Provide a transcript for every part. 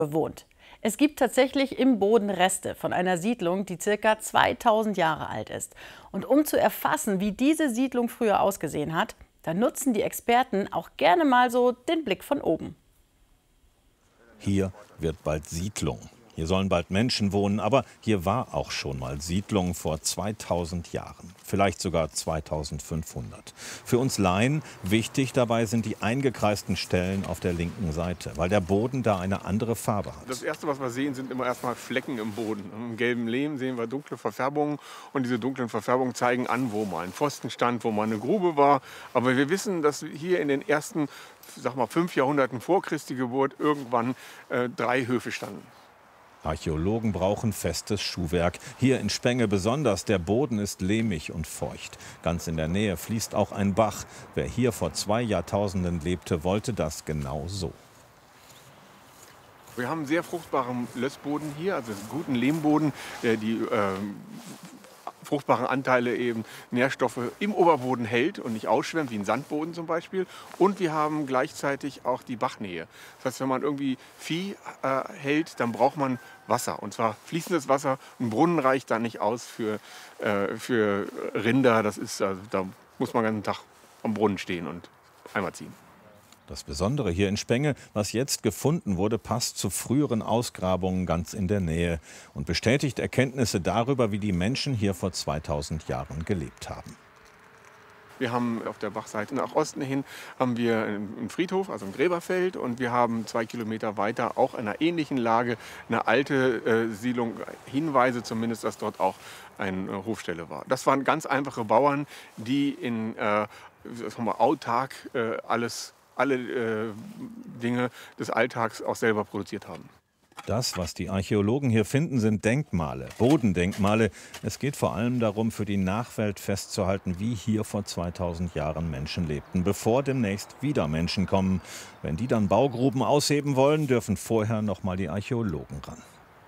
bewohnt. Es gibt tatsächlich im Boden Reste von einer Siedlung, die ca. 2000 Jahre alt ist. Und um zu erfassen, wie diese Siedlung früher ausgesehen hat, da nutzen die Experten auch gerne mal so den Blick von oben. Hier wird bald Siedlung. Hier sollen bald Menschen wohnen, aber hier war auch schon mal Siedlung vor 2000 Jahren, vielleicht sogar 2500. Für uns Laien wichtig dabei sind die eingekreisten Stellen auf der linken Seite, weil der Boden da eine andere Farbe hat. Das Erste, was wir sehen, sind immer erstmal Flecken im Boden. Im gelben Lehm sehen wir dunkle Verfärbungen und diese dunklen Verfärbungen zeigen an, wo mal ein Pfosten stand, wo mal eine Grube war. Aber wir wissen, dass hier in den ersten 5 Jahrhunderten vor Christi Geburt irgendwann 3 Höfe standen. Archäologen brauchen festes Schuhwerk. Hier in Spenge besonders. Der Boden ist lehmig und feucht. Ganz in der Nähe fließt auch ein Bach. Wer hier vor 2 Jahrtausenden lebte, wollte das genau so. Wir haben einen sehr fruchtbaren Lössboden hier, also einen guten Lehmboden, der die fruchtbaren Anteile eben Nährstoffe im Oberboden hält und nicht ausschwemmt, wie ein Sandboden zum Beispiel. Und wir haben gleichzeitig auch die Bachnähe. Das heißt, wenn man irgendwie Vieh hält, dann braucht man Wasser. Und zwar fließendes Wasser. Ein Brunnen reicht da nicht aus für Rinder. Das ist, also, da muss man den ganzen Tag am Brunnen stehen und Eimer ziehen. Das Besondere hier in Spenge, was jetzt gefunden wurde, passt zu früheren Ausgrabungen ganz in der Nähe und bestätigt Erkenntnisse darüber, wie die Menschen hier vor 2000 Jahren gelebt haben. Wir haben auf der Bachseite nach Osten hin haben wir einen Friedhof, also ein Gräberfeld, und wir haben 2 Kilometer weiter auch in einer ähnlichen Lage eine alte Siedlung, Hinweise zumindest, dass dort auch eine Hofstelle war. Das waren ganz einfache Bauern, die in autark alle Dinge des Alltags auch selber produziert haben. Das, was die Archäologen hier finden, sind Denkmale, Bodendenkmale. Es geht vor allem darum, für die Nachwelt festzuhalten, wie hier vor 2000 Jahren Menschen lebten, bevor demnächst wieder Menschen kommen. Wenn die dann Baugruben ausheben wollen, dürfen vorher noch mal die Archäologen ran.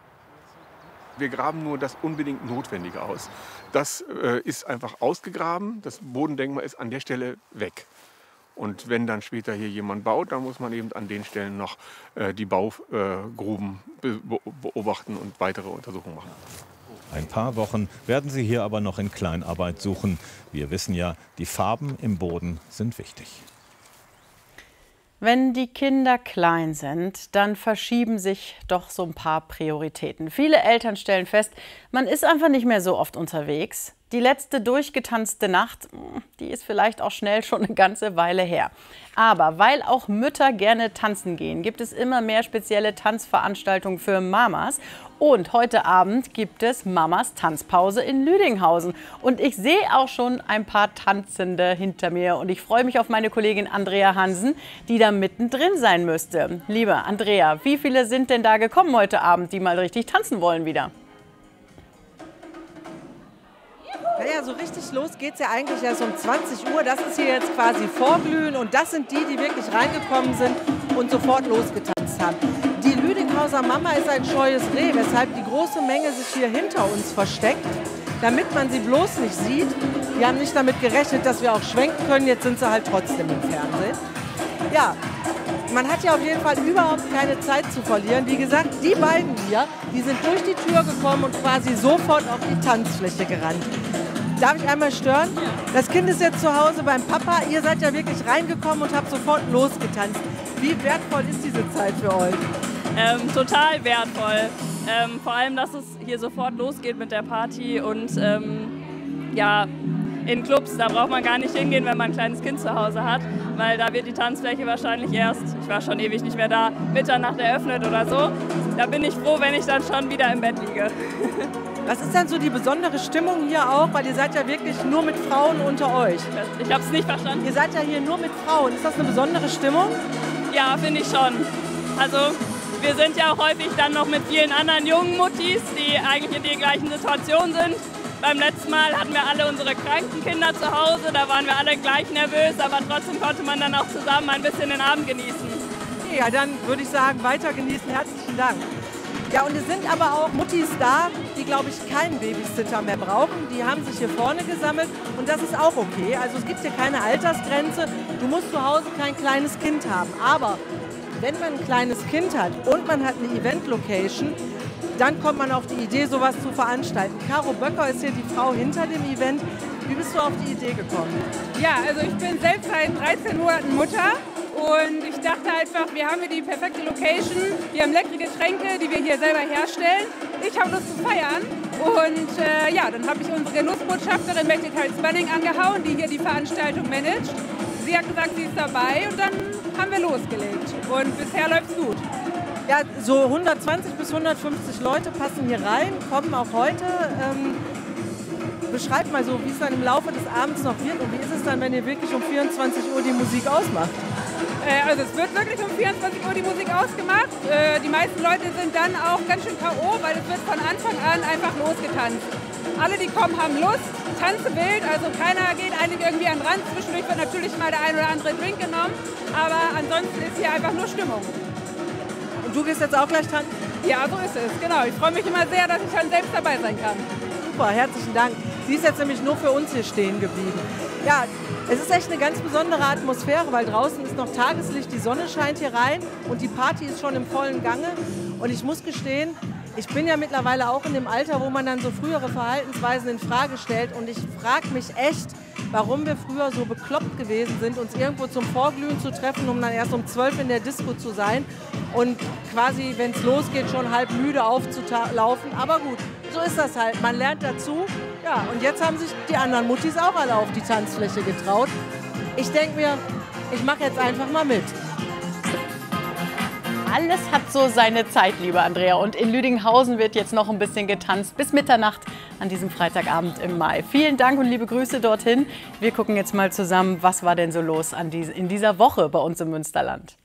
Wir graben nur das unbedingt Notwendige aus. Das ist einfach ausgegraben, das Bodendenkmal ist an der Stelle weg. Und wenn dann später hier jemand baut, dann muss man eben an den Stellen noch die Baugruben beobachten und weitere Untersuchungen machen. Ein paar Wochen werden sie hier aber noch in Kleinarbeit suchen. Wir wissen ja, die Farben im Boden sind wichtig. Wenn die Kinder klein sind, dann verschieben sich doch so ein paar Prioritäten. Viele Eltern stellen fest, man ist einfach nicht mehr so oft unterwegs. Die letzte durchgetanzte Nacht, die ist vielleicht auch schnell schon eine ganze Weile her. Aber weil auch Mütter gerne tanzen gehen, gibt es immer mehr spezielle Tanzveranstaltungen für Mamas. Und heute Abend gibt es Mamas Tanzpause in Lüdinghausen. Und ich sehe auch schon ein paar Tanzende hinter mir. Und ich freue mich auf meine Kollegin Andrea Hansen, die da mittendrin sein müsste. Liebe Andrea, wie viele sind denn da gekommen heute Abend, die mal richtig tanzen wollen wieder? Naja, so richtig los geht es ja eigentlich erst um 20 Uhr. Das ist hier jetzt quasi Vorglühen und das sind die, die wirklich reingekommen sind und sofort losgetanzt haben. Die Lüdinghauser Mama ist ein scheues Reh, weshalb die große Menge sich hier hinter uns versteckt, damit man sie bloß nicht sieht. Die haben nicht damit gerechnet, dass wir auch schwenken können, jetzt sind sie halt trotzdem im Fernsehen. Ja, man hat ja auf jeden Fall überhaupt keine Zeit zu verlieren. Wie gesagt, die beiden hier, die sind durch die Tür gekommen und quasi sofort auf die Tanzfläche gerannt. Darf ich einmal stören? Das Kind ist jetzt zu Hause beim Papa. Ihr seid ja wirklich reingekommen und habt sofort losgetanzt. Wie wertvoll ist diese Zeit für euch? Total wertvoll. Vor allem, dass es hier sofort losgeht mit der Party und ja, in Clubs, da braucht man gar nicht hingehen, wenn man ein kleines Kind zu Hause hat, weil da wird die Tanzfläche wahrscheinlich erst, ich war schon ewig nicht mehr da, Mitternacht eröffnet oder so. Da bin ich froh, wenn ich dann schon wieder im Bett liege. Was ist denn so die besondere Stimmung hier auch? Weil ihr seid ja wirklich nur mit Frauen unter euch. Ich habe es nicht verstanden. Ihr seid ja hier nur mit Frauen. Ist das eine besondere Stimmung? Ja, finde ich schon. Also wir sind ja auch häufig dann noch mit vielen anderen jungen Muttis, die eigentlich in der gleichen Situation sind. Beim letzten Mal hatten wir alle unsere kranken Kinder zu Hause, da waren wir alle gleich nervös, aber trotzdem konnte man dann auch zusammen ein bisschen den Abend genießen. Ja, dann würde ich sagen, weiter genießen. Herzlichen Dank. Ja, und es sind aber auch Muttis da, die, glaube ich, keinen Babysitter mehr brauchen. Die haben sich hier vorne gesammelt und das ist auch okay. Also es gibt hier keine Altersgrenze. Du musst zu Hause kein kleines Kind haben. Aber wenn man ein kleines Kind hat und man hat eine Event-Location, dann kommt man auf die Idee, sowas zu veranstalten. Caro Böcker ist hier die Frau hinter dem Event. Wie bist du auf die Idee gekommen? Ja, also ich bin selbst seit 13 Monaten Mutter und ich dachte einfach, wir haben hier die perfekte Location, wir haben leckere Getränke, die wir hier selber herstellen. Ich habe Lust zu feiern und ja, dann habe ich unsere Genussbotschafterin Mette Spanning angehauen, die hier die Veranstaltung managt. Sie hat gesagt, sie ist dabei und dann haben wir losgelegt und bisher läuft es gut. Ja, so 120 bis 150 Leute passen hier rein, kommen auch heute. Beschreib mal so, wie es dann im Laufe des Abends noch wird und wie ist es dann, wenn ihr wirklich um 24 Uhr die Musik ausmacht? Also es wird wirklich um 24 Uhr die Musik ausgemacht. Die meisten Leute sind dann auch ganz schön K.O., weil es wird von Anfang an einfach losgetanzt. Alle, die kommen, haben Lust, tanzen wild, also keiner geht eigentlich irgendwie an den Rand. Zwischendurch wird natürlich mal der ein oder andere Drink genommen, aber ansonsten ist hier einfach nur Stimmung. Und du gehst jetzt auch gleich tanzen? Ja, so ist es, genau. Ich freue mich immer sehr, dass ich dann selbst dabei sein kann. Super, herzlichen Dank. Sie ist jetzt nämlich nur für uns hier stehen geblieben. Ja, es ist echt eine ganz besondere Atmosphäre, weil draußen ist noch Tageslicht, die Sonne scheint hier rein und die Party ist schon im vollen Gange. Und ich muss gestehen, ich bin ja mittlerweile auch in dem Alter, wo man dann so frühere Verhaltensweisen in Frage stellt. Und ich frage mich echt, warum wir früher so bekloppt gewesen sind, uns irgendwo zum Vorglühen zu treffen, um dann erst um 12 in der Disco zu sein und quasi, wenn es losgeht, schon halb müde aufzulaufen. Aber gut, so ist das halt. Man lernt dazu. Ja, und jetzt haben sich die anderen Muttis auch alle auf die Tanzfläche getraut. Ich denke mir, ich mache jetzt einfach mal mit. Alles hat so seine Zeit, liebe Andrea. Und in Lüdinghausen wird jetzt noch ein bisschen getanzt bis Mitternacht an diesem Freitagabend im Mai. Vielen Dank und liebe Grüße dorthin. Wir gucken jetzt mal zusammen, was war denn so los in dieser Woche bei uns im Münsterland.